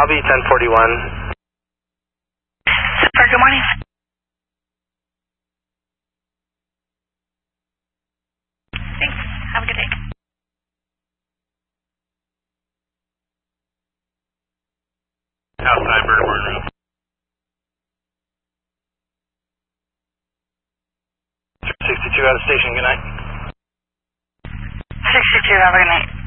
I'll be 1041. Super, good morning. Thanks. Have a good day. Outside Burn Room. 62 out of station, good night. 62, have a good night.